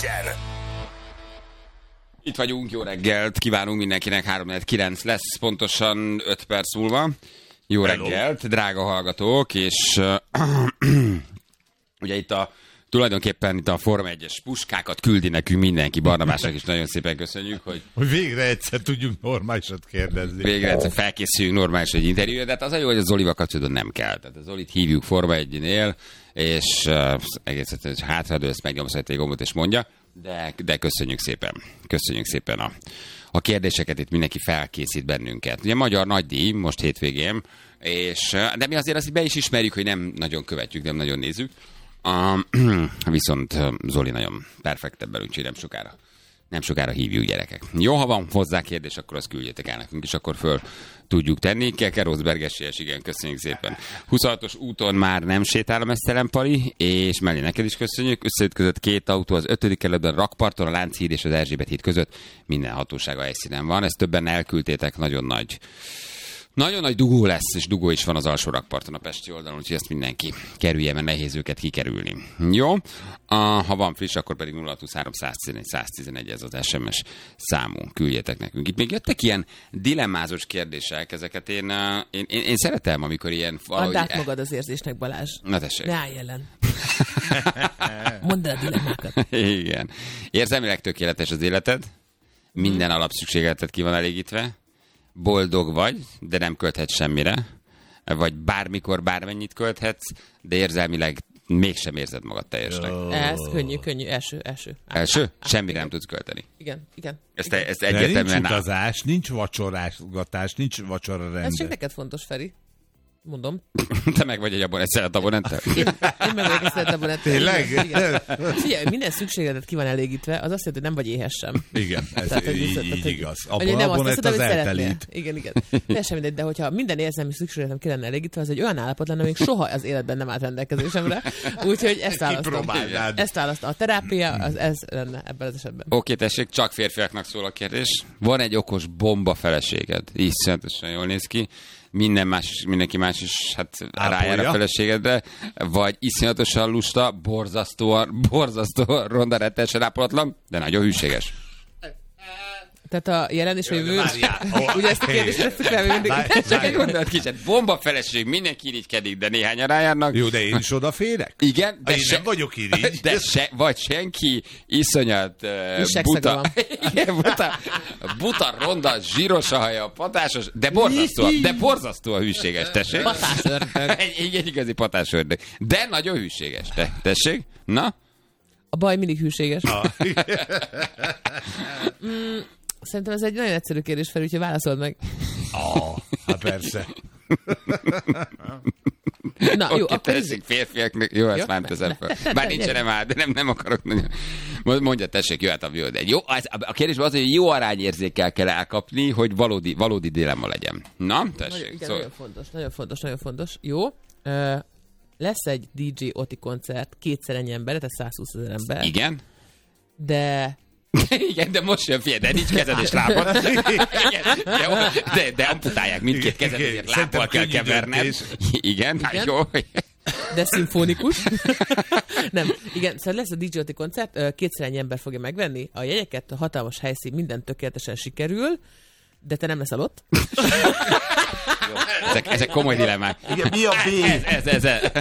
Itt vagyunk, jó reggelt, kívánunk mindenkinek, 3:09 lesz, pontosan 5 perc múlva. Jó reggelt, drága hallgatók, és ugye itt tulajdonképpen itt a Forma 1-es puskákat küldi nekünk mindenki, Barnabásnak is nagyon szépen köszönjük, hogy végre egyszer tudjunk normálisat kérdezni. Végre egyszer felkészüljünk normális egy interjúra, de hát az a jó, hogy a Zolival kapcsolatban nem kell. Tehát a Zolit hívjuk Forma 1-nél, és egész egyszerűen hátradőlsz, megnyomsz egy gombot és mondja, de köszönjük szépen. Köszönjük szépen a kérdéseket, itt mindenki felkészít bennünket. Ugye magyar nagydíj most hétvégén, de mi azért azt be is ismerjük, hogy nem nagyon követjük, nem nagyon nézzük. Viszont Zoli nagyon perfektebben, úgyhogy nem sokára hívjuk, gyerekek. Jó, ha van hozzá kérdés, akkor azt küldjétek el nekünk, és akkor föl tudjuk tenni. Kekerózberges, igen, köszönjük szépen. 26-os úton már nem sétál a mesztelen Pali, és mellé neked is köszönjük. Összeütközött két autó az 5. kerületben, Rakparton, a Lánchíd és az Erzsébet híd között. Minden hatósága helyszínen van. Ezt többen elküldtétek, nagyon nagy dugó lesz, és dugó is van az alsó Rakparton a pesti oldalon, úgyhogy ezt mindenki kerülje, mert nehéz őket kikerülni. Jó? Ha van friss, akkor pedig 0623 111 111 ez az SMS számunk. Küldjetek nekünk. Itt még jöttek ilyen dilemmázós kérdések, ezeket én szeretem, amikor ilyen valahogy... Add át magad az érzésnek, Balázs. Na tessék. Ne állj ellen. Mondd el a dilemmákat. Igen. Érzelmileg tökéletes az életed, minden alapszükségleted ki van elégítve, boldog vagy, de nem költhetsz semmire, vagy bármikor bármennyit költhetsz, de érzelmileg mégsem érzed magad teljesnek. Ez könnyű, első. Semmire nem tudsz költeni. Igen. Ezt egyértelműen nincs utazás, nincs vacsorásgatás, nincs vacsora rendben. Ez csak neked fontos, Feri. Mondom. Te meg vagy egy szeret abonenttel? Én meg vagyok egy szeret abonenttel. Tényleg? Figyelj, minden szükségletet ki van elégítve, az azt jelenti, hogy nem vagy éhesen. Igen, ez így igaz. Abonent az eltelít. Igen. Teljesen mindegy, de hogyha minden érzelmi szükségletem ki lenne elégítve, az egy olyan állapot lenne, amíg soha az életben nem állt rendelkezésemre. Úgyhogy ezt választom. A terápia, az ez lenne ebben az esetben. Oké, tessék, csak férfiaknak szól a kérdés. Van egy okos bomba feleséged. Iszonyatosan jól néz ki. Mindenki más is rájár a feleségedre, vagy iszonyatosan lusta, borzasztóan ronda, rettenesen ápolatlan, de nagyon hűséges. Tehát a jelen és a jövő... Ugye ezt a kérdést tesszük el mindig. Csak egy gondolat kicsit. Bomba feleség, mindenki irigykedik, de néhányan rájárnak. Jó, de én is odaférek? Igen. De én nem vagyok irigy. Vagy senki iszonyat buta. Igen, buta, ronda, zsíros a haja, patásos, de borzasztóan hűséges, tessék. Patásördög. Egy igazi patásördög. De nagyon hűséges, tessék. Na? A baj mindig hűséges. Szerintem ez egy nagyon egyszerű kérdés, Feri, úgyhogy válaszold meg. Hát persze. Na, jó, akkor tessék, férfiaknak, jó, ezt már teszem fel. Bár nincsenem át, de nem akarok nagyon. Mondja, tessék, jöhet a jó, de jó, a kérdésben az, hogy jó arányérzékkel kell elkapni, hogy valódi dilemma legyen. Na, tessék. Igen, nagyon fontos. Jó. Lesz egy DJ Oti koncert, kétszer ennyi ember, tehát 120 000 ember. Igen. Igen, de most jön, figyelj, de nincs kezed és lábad. De amputálják mindkét kezed, ezért lábbal kell keverned. Igen, jó. De szimfonikus. Nem, igen, szóval lesz a DJ Oti koncert, kétszer ennyi ember fogja megvenni a jegyeket, a hatalmas helyszín, minden tökéletesen sikerül, de te nem leszel ott. Ezek komoly dilemmák. Igen, mi a B? Ez.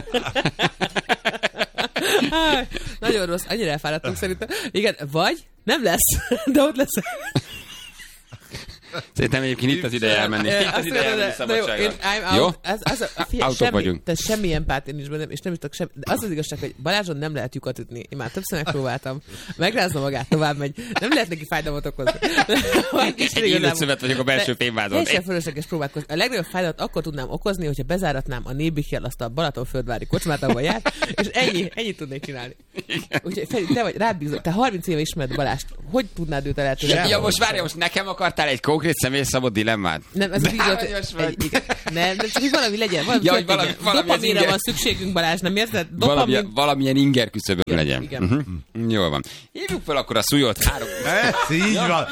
Nagyon rossz, annyira elfáradtunk szerintem. Igen, vagy nem lesz, de ott lesz. Szerintem egyébként itt az ideje elmenni. Szabadságra. Jó? Autók vagyunk. Tehát semmi empátia nincs bennem, és nem is tudok semmi. De az az igazság, hogy Balázson nem lehet lyukat ütni. Én már többször megpróbáltam. Megrázza magát, tovább megy. Nem lehet neki fájdalmat okozni. Egy illőszövet vagyok a belső fémvázon. Teljesen fölösleges próbálkozni. A legnagyobb fájdalmat akkor tudnám okozni, hogyha bezáratnám a Nébichel azt a Balatonföldvári kocsmát, ahol jár, és ennyit tudnék csinálni. Úgyhogy Feri, te vagy, rád bízom. Te 30 éve ismered Balást. Hogy tudnád őt elérni? Ja, most várja, most nekem akartál egy konkrét személyszabad dilemmát? Nem, ez nem, csak hogy valami legyen. Dopamínra van szükségünk, Balázs, nem érted? Valamilyen inger küszöbön legyen. Igen. Jól van. Hívjuk fel akkor a Szujolt 3. Így van.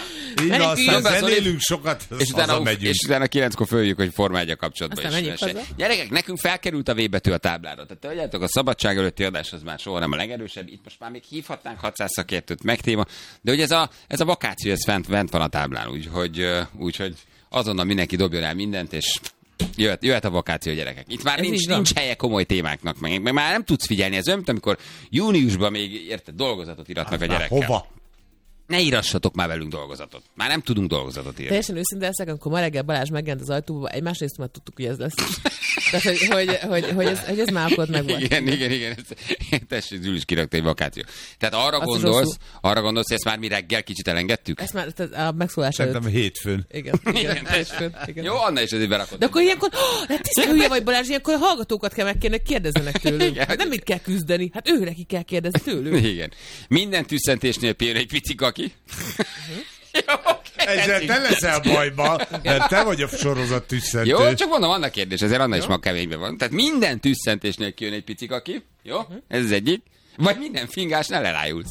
Így aztán zenélünk sokat, és utána 9-kor följük, hogy Forma 1 kapcsolatban is. Gyerekek, nekünk felkerült a V betű a táblára. Tehát tudjátok, a szabadság előtti adás az már soha nem a legerősebb. Itt most már még hívhatnánk 600 szakértőt meg téma. De hogy ez a vakáció, ez fent van a táblán. Úgyhogy azonnal mindenki dobjon el mindent, és jöhet a vakáció, gyerekek. Itt már nincs helye komoly témáknak, meg már nem tudsz figyelni. Ez olyan, amikor júniusban még dolgozatot iratnak a gyerekkel. Hova? Ne írassatok már velünk dolgozatot. Már nem tudunk dolgozatot írni. Teljesen őszinte leszek, amikor ma reggel Balázs megjelent az ajtóba, egymás részt már tudtuk, hogy ez lesz. Tehát, hogy ez már akkor meg volt. Igen. Tessék, Zsül is kirakta egy vakáció. Tehát arra gondolsz, hogy ezt már mi reggel kicsit elengedtük? Ezt már a megszólás előtt. Szerintem hétfőn. Igen. Jó, Anna is azért berakott. De akkor ilyenkor, tiszta hülye vagy Balázs, ilyenkor a hallgatókat kell megkérni, hogy kérdezzenek tőlünk. Hát nem mit kell küzdeni, hát ő neki kell kérdezni tőlünk. Igen. Minden tüsszentésnél például egy pici kaki. Jó, ezzel te leszel bajba, mert te vagy a sorozat tüsszentő. Jó, csak mondom, vannak kérdés, ezért Anna is ma keményben van. Tehát minden tüsszentésnél kijön egy pici kaki. Jó? Ez az egyik. Vagy minden fingásnál elájulsz.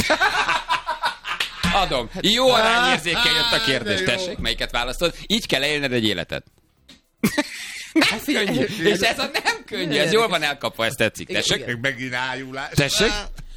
Adom. Jó arányérzékkel jött a kérdés. Tessék, melyiket választod? Így kell élned egy életet. Hát könnyű. És ez a nem könnyű, ez jól van elkapva, ez tetszik. Tessék? Megint ájulás. Tessék?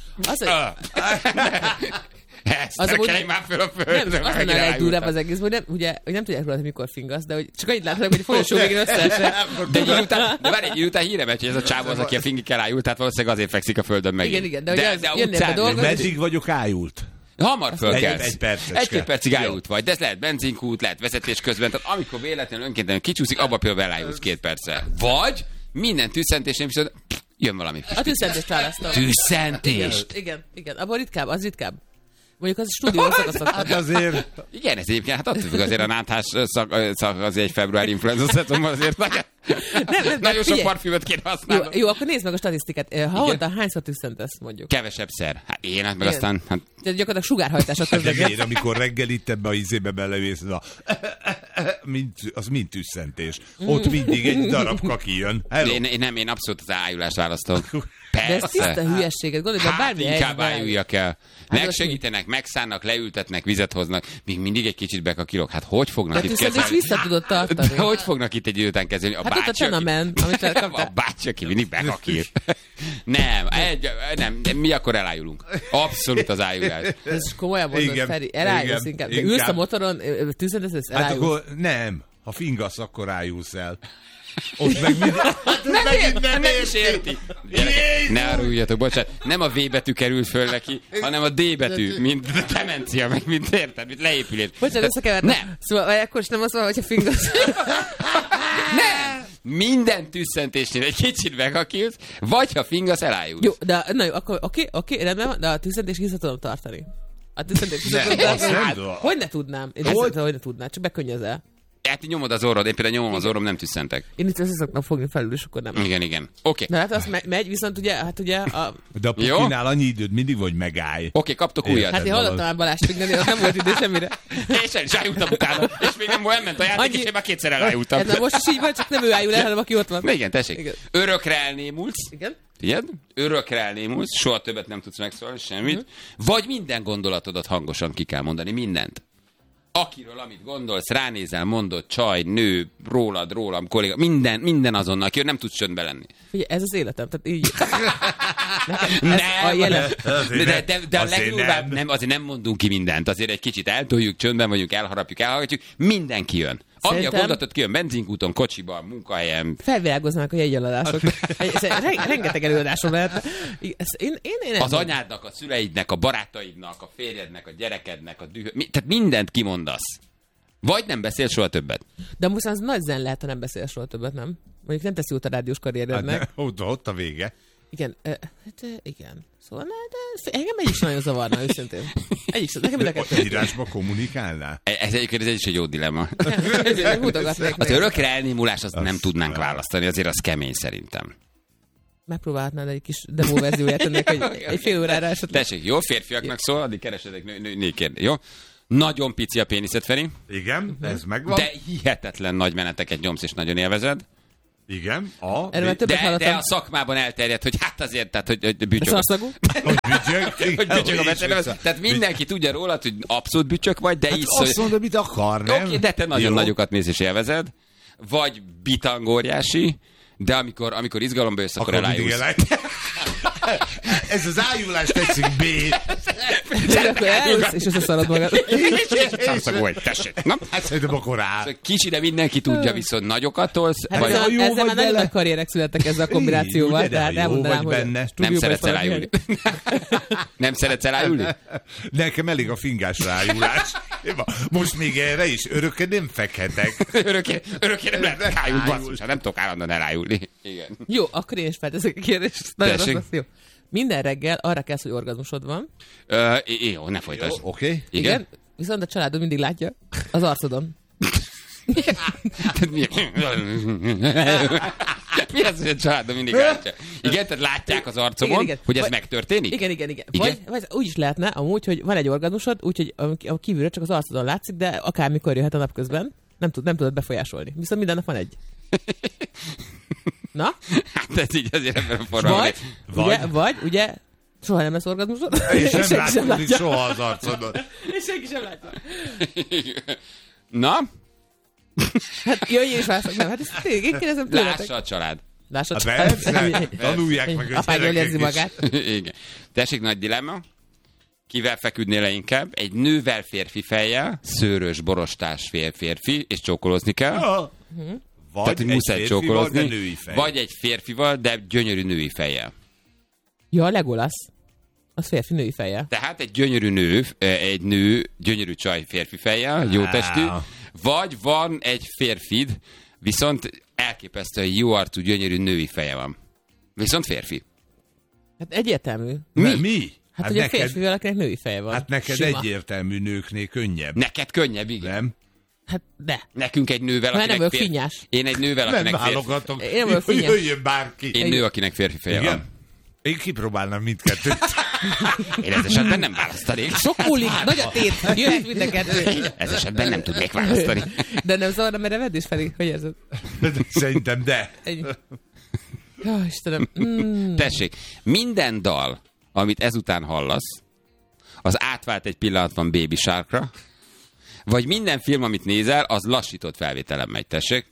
Az amúgy már föl a földre. Nem, az lenne a legdurább az egész, hogy nem tudják róla, hogy mikor fingasz, de hogy csak annyit láthatok, hogy a folyosó végén összeesre. De várj, egy után híre megy, hogy ez a csávó az, aki a fingikkel ájult, tehát valószínűleg azért fekszik a földön megint. Igen, de jönnél be dolgozni. Meddig vagyok ájult? Hamar fölkelsz. Egy percig ájult vagy, de ez lehet benzinkút, lehet vezetés közben, tehát amikor véletlenül önkéntelen kicsúszik, abba például elájulsz 2 percre. Vagy minden tüsszentésnél viszont jön valami. A tüsszentést választom. Tüsszentést? Igen. Abban ritkább, az ritkább. Mondjuk az stúdió szakaszok. Hát azért... Igen, ez egyébként, hát attól függ azért a náthás szak az egy februári influenza szezonban azért nagyon sok parfümöt kéne használni. Jó, akkor nézd meg a statisztikát. Havonta hányszor tüsszentesz, mondjuk? Kevesebb szer. Hát én, meg aztán... Tehát gyakorlatilag sugárhajtásot közben. Amikor reggel itt ebbe a izébe belevész, az mind tüsszentés. Ott mindig egy darab kaki jön. Én abszolút az ájulást választom. Persze. De ez tiszta hülyeséget, gondolj, de bármi inkább ájuljak el. Megsegítenek, megszánnak, leültetnek, vizet hoznak, még mindig egy kicsit bekakilok. Hát hogy fognak itt kezelni? De vissza tudod tartani. De hogy fognak itt egy idő után kezelni? A bácsi, aki mindig bekakil. Nem, mi akkor elájulunk. Abszolút az ájulás. Ez komolyan mondod, Feri, elájulsz inkább. De ülsz a motoron, tüzendesz, elájulsz. Hát akkor nem. Ha fingasz, akkor ájulsz el. Ott meg nem is érti. Ne aruljatok, bocsánat. Nem a V betű került föl neki, hanem a D betű, mint demencia, meg mint érted, mint leépülés. Bocsánat, összekevertem. Nem. Szóval akkor is nem az van, hogyha fingasz. Nem. Minden tüsszentésnél egy kicsit megakilsz, vagy ha fingasz, elájulsz. Jó, de na jó, akkor oké, rendben van, de a tüsszentés vissza tudom tartani. A tüsszentés vissza tudom tartani. Hogy ne tudnám? Én hogy ne tudnám, csak bekönnyözel. Hát nyomod az orrod, én például nyomom az orrom, nem tüsszentek. Én itt össze szoktam fogni felül, és akkor nem. Igen. Oké. De hát az megy, viszont ugye, a... De a pukinál annyi időd mindig, vagy megállj. Oké, kaptok újat. Hát én hallottam már Balást figyelni, az nem volt idő semmire. És el is ájultam utána. És még nem volt, elment a játék, és én már 2-szer elájultam. Ez most is így van, csak nem ő ájul el, hanem aki ott van. Igen, tessék. Igen. Örökre elnémulsz. Igen. Tied? Örökre elnémulsz, soha többet nem tudsz megszólalni, semmit. Vagy minden gondolatodat hangosan ki kell mondani, mindent. Akiről, amit gondolsz, ránézel, mondod, csaj, nő, rólam, kolléga, minden azonnal, akiről nem tudsz csöndbe lenni. Ugye, ez az életem, tehát így... De a legjobb, azért nem mondunk ki mindent, azért egy kicsit eltoljuk, csöndben vagyunk, elharapjuk, elhallgatjuk, mindenki mindenki jön. Ami a gondolatot kijön benzinkúton, kocsiban, munkahelyen. Felvilágoznak a jegyeladások. Rengeteg előadásom lehet. Az anyádnak, a szüleidnek, a barátaidnak, a férjednek, a gyerekednek, tehát mindent kimondasz. Vagy nem beszél soha többet. De most az nagy zen lehet, ha nem beszél soha többet, nem? Mondjuk nem teszi út a rádiós karrierednek. Hát ott a vége. Igen, igen. Szóval de engem egy is nagyon zavarna, őszintén. Nekem mind írásba kommunikálnál? Ez egyébként is egy jó dilemma. Az örökre elnémulás azt nem tudnánk választani, azért az kemény szerintem. Megpróbálhatnád egy kis demo verzióját ennek, hogy egy fél órára esetleg. Tessék, jó, férfiaknak szól, addig keresedek nőként, jó? Nagyon pici a péniszed, Feri. Igen, ez megvan. De hihetetlen nagy meneteket nyomsz, és nagyon élvezed. Igen. De a szakmában elterjedt, hogy hát azért, tehát, hogy bücsök. Hogy bücsök a veterinem. Tehát mindenki tudja róla, hogy abszolút bücsök vagy, de így azt mondod, mit akar, nem? Oké, de te nagyon nagyokat mész és élvezed. Vagy bitangóriási, de amikor izgalomba jössz, akkor elájulsz. Ez az ájulás tetszik, B. De akkor eljössz, és összeszarod magad. Tessék. Hát szerintem akkor rá. Kicsi, de mindenki tudja, viszont nagyokat tolsz. Ezzel már nagyon nagy karrierek születtek ezzel a kombinációval. Tehát elmondanám, hogy nem szeretsz elájulni. Nem szeretsz elájulni? Nekem elég a fingás rájulás. Most még erre is örökké nem fekhetek. Örökké nem lehet elájulni, basszus, nem tudok állandóan elájulni. Igen. Jó, akkor én is felteszek a kérdést. Nagyon jó. Minden reggel arra kelsz, hogy orgazmusod van. Jó, ne folytasd. Oké. Igen. Viszont a családod mindig látja az arcodon. Mi az, hogy a családom mindig látja? Igen, tehát látják az arcomon, igen. Hogy ez megtörténik? Igen. Vagy úgy is lehetne amúgy, hogy van egy orgazmusod, úgyhogy a kívülre csak az arcodon látszik, de akármikor jöhet a napközben, nem tudod befolyásolni. Viszont minden nap van egy. Na? Hát ez így azért ebben a formában. Vagy, ugye, soha nem lesz orgazmusod. És nem látod soha az arcodon. És senki sem látja. Na? Hát jöjj és válaszok. Nem, hát ezt tényleg, én kérdezem tőletek. Lássa a család. Lássa a család. Tanulják meg, hogy apád érzi magát. Igen. Tessék, nagy dilemma. Kivel feküdnél le inkább? Egy nővel férfi fejjel, szőrös, borostás férfi, és csókolózni kell. Vagy egy férfival, de női fejjel. Vagy egy férfival, de gyönyörű női fejjel. Ja, Legolas. Az férfi női fejjel. Tehát egy gyönyörű nő, gyönyörű csaj férfi fejjel, jó testű. Vagy van egy férfid, viszont elképesztően jó arcú, gyönyörű női feje van. Viszont férfi. Hát egyértelmű. Mi? Hát hogy a férfival, akinek női feje van. Hát neked sima. Egyértelmű, nőknél könnyebb. Neked könnyebb, igen. Nem? Hát de. Nekünk egy nővel, akinek nem finnyás. Én egy nővel, akinek nem válogatok. Jöjjön bárki. Én nő, akinek férfi feje van. Én kipróbálnám mindkettőt. Én ez esetben nem választanék. Sok múlik, nagy a tét, jöhet mind a kettő. Ez esetben nem tudnék választani. De nem zavarna, mert evedés felé, hogy érzed? Szerintem de. Jó, Istenem. Tessék, minden dal, amit ezután hallasz, az átvált egy pillanatban Baby Sharkra, vagy minden film, amit nézel, az lassított felvételen megy, tessék.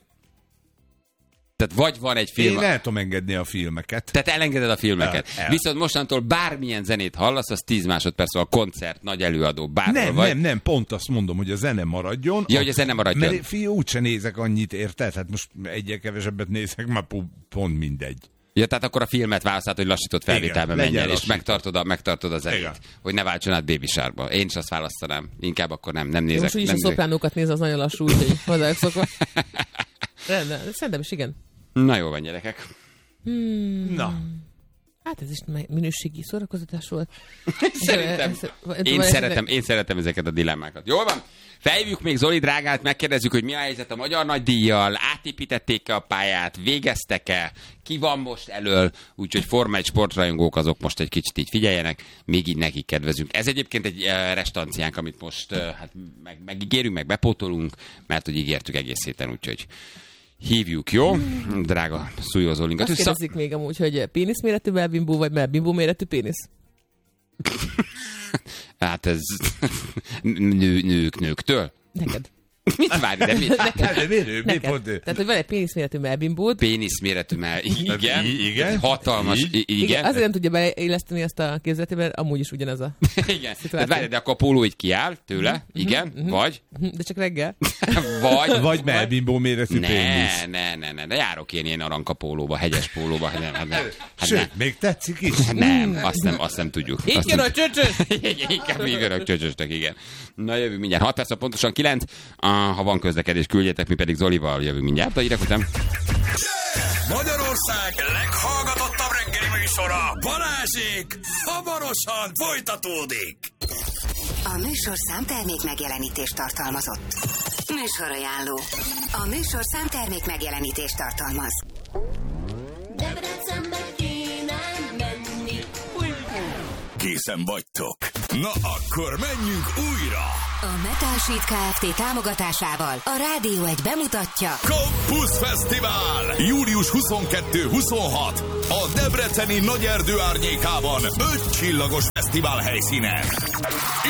Tehát vagy van egy film... Én el tudom engedni a filmeket. Tehát elengeded a filmeket. Viszont mostantól bármilyen zenét hallasz, az 10 másodperc, a koncert, nagy előadó, bárhol vagy. Nem, pont azt mondom, hogy a zene maradjon. Ja, hogy a zene maradjon. Mert úgyse nézek annyit, érted? Hát most egyre kevesebbet nézek, már pont mindegy. Ja, tehát akkor a filmet választhat, hogy lassított felvételben menjen, és megtartod a zenét. Igen. Hogy ne váltson át Baby Sharkba. Én is azt választanám. Inkább akkor nem nézek. Most úgyis a szopránókat néz, az nagyon lassú, úgyhogy hozzájuk szokva. Szerintem is igen. Na jó van, gyerekek. Na. Hát ez is minőségi szórakoztatás volt. Szerintem. Én szeretem ezeket a dilemmákat. Jól van? Felhívjuk még Zoli drágát, megkérdezzük, hogy mi a helyzet a Magyar Nagydíjjal, átépítették-e a pályát, végeztek-e, ki van most elől, úgyhogy Forma 1 sportrajongók azok most egy kicsit így figyeljenek, még így nekik kedvezünk. Ez egyébként egy restanciánk, amit most megígérünk, meg bepótolunk, mert hogy ígértük egész héten, úgyhogy hívjuk, jó? Drága Szújózólinkat. Azt kérdezik még amúgy, hogy péniszméretű melbimbó, vagy melbimbó méretű pénisz? Hát ez nőktől? Neked. Mit várj, de mi? Neked. Tehát, hogy van egy péniszméretű melbimbód. Péniszméretű igen. Hatalmas, igen. Azért nem tudja beilleszteni azt a képzeletében, mert amúgy is ugyanaz a igen. Tehát várj, de akkor a póló így kiáll tőle, igen, vagy? De csak reggel. Vagy melbimbó méretű pénisz. Ne, de járok én ilyen aranka pólóba, hegyes pólóba. Sőt, még tetszik is. Nem, azt nem tudjuk. Így jön a csöcsös! Inkább így jön a csöcsösnek, igen. Na jövünk mindjárt, 6 perc, pontosan 9. Ha van közlekedés, küldjetek, mi pedig Zolival jövünk mindjárt. A hírek után. Magyarország leghallgatottabb reggeli műsora, Balázsék, hamarosan folytatódik. A műsorszám termék megjelenítést tartalmazott. Műsorajánló. A műsorszám termék megjelenítést tartalmaz. Debrecenbe kéne menni. Készen vagytok. Na akkor menjünk újra! A Metal Sheet Kft. Támogatásával a Rádió 1 bemutatja Campus Fesztivál! Július 22-26 a debreceni Nagyerdő árnyékában 5 csillagos fesztivál helyszínen.